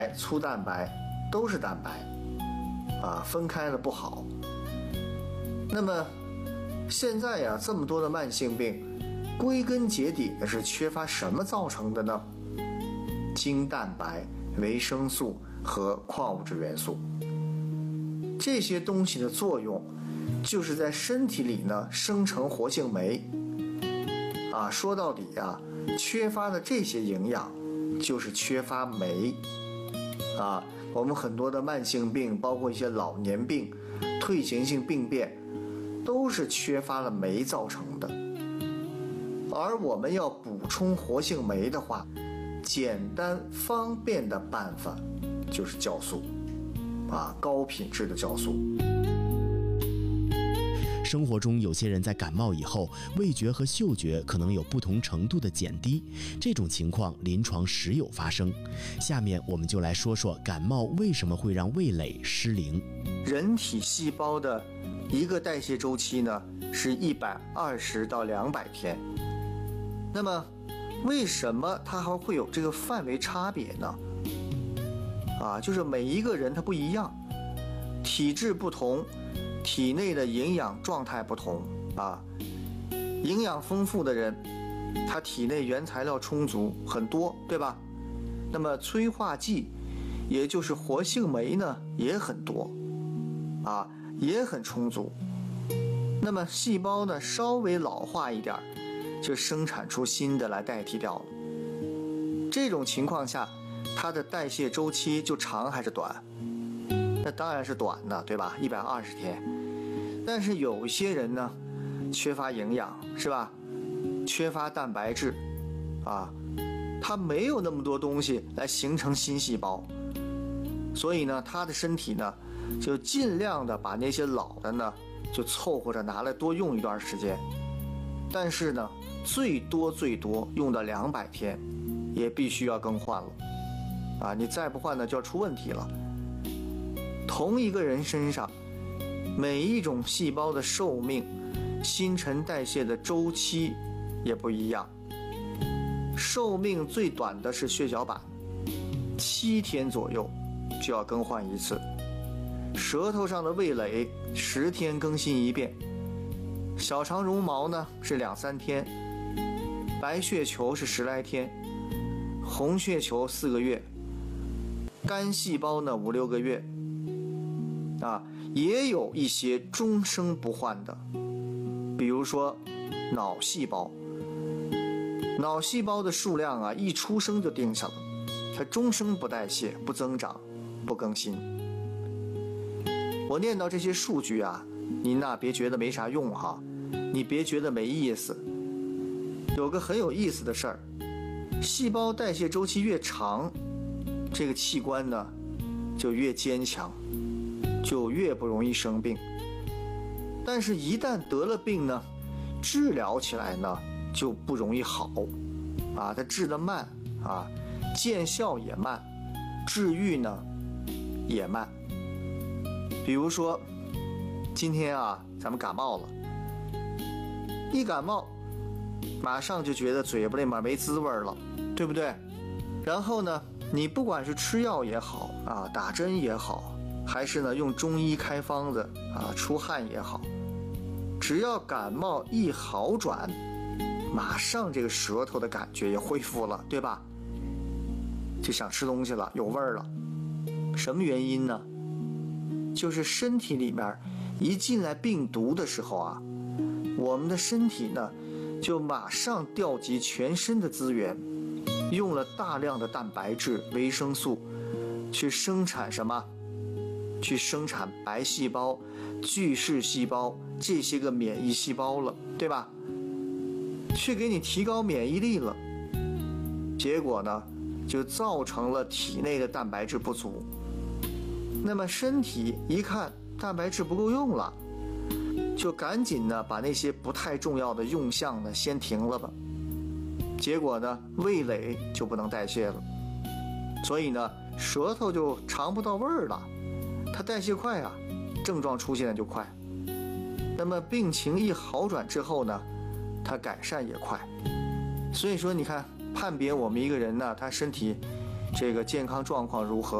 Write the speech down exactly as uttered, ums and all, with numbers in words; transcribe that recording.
粗蛋白都是蛋白啊，分开了不好。那么现在呀，这么多的慢性病，归根结底的是缺乏什么造成的呢？精蛋白、维生素和矿物质元素。这些东西的作用就是在身体里呢生成活性酶啊。说到底啊，缺乏的这些营养就是缺乏酶啊。我们很多的慢性病，包括一些老年病、退行性病变，都是缺乏了酶造成的。而我们要补充活性酶的话，简单方便的办法就是酵素啊，高品质的酵素。 生活中有些人在感冒以后，味觉和嗅觉可能有不同程度的减低，这种情况临床时有发生。下面我们就来说说感冒为什么会让味蕾失灵。 人体细胞的一个代谢周期呢是一百二十到两百天，那么为什么它还会有这个范围差别呢？啊，就是每一个人他不一样，体质不同，体内的营养状态不同啊。营养丰富的人，他体内原材料充足很多，对吧？那么催化剂，也就是活性酶呢，也很多啊，也很充足。那么细胞呢，稍微老化一点，就生产出新的来代替掉了。这种情况下，它的代谢周期就长还是短？那当然是短的，对吧？一百二十天。但是有一些人呢，缺乏营养，是吧？缺乏蛋白质啊，他没有那么多东西来形成新细胞，所以呢，他的身体呢，就尽量的把那些老的呢，就凑合着拿来多用一段时间。但是呢，最多最多用到两百天，也必须要更换了啊！你再不换呢，就要出问题了。同一个人身上，每一种细胞的寿命、新陈代谢的周期也不一样。寿命最短的是血小板，七天左右就要更换一次。舌头上的味蕾十天更新一遍。小肠绒毛呢是两三天，白血球是十来天，红血球四个月，肝细胞呢五六个月啊，也有一些终生不换的，比如说脑细胞。脑细胞的数量啊，一出生就定下了，它终生不代谢、不增长、不更新。我念到这些数据啊，您那别觉得没啥用哈，你别觉得没意思。有个很有意思的事儿，细胞代谢周期越长，这个器官呢就越坚强，就越不容易生病。但是一旦得了病呢，治疗起来呢就不容易好啊，它治得慢啊，见效也慢，治愈呢也慢。比如说今天啊咱们感冒了，一感冒马上就觉得嘴巴里面没滋味了，对不对？然后呢，你不管是吃药也好啊，打针也好，还是呢用中医开方子啊出汗也好，只要感冒一好转，马上这个舌头的感觉也恢复了，对吧？就想吃东西了，有味儿了。什么原因呢？就是身体里面一进来病毒的时候啊，我们的身体呢就马上调集全身的资源，用了大量的蛋白质、维生素去生产什么？去生产白细胞、巨噬细胞这些个免疫细胞了，对吧？去给你提高免疫力了。结果呢，就造成了体内的蛋白质不足。那么身体一看蛋白质不够用了，就赶紧呢把那些不太重要的用项呢先停了吧。结果呢，味蕾就不能代谢了，所以呢，舌头就尝不到味儿了。它代谢快啊，症状出现的就快。那么病情一好转之后呢，它改善也快。所以说你看，判别我们一个人呢，他身体这个健康状况如何。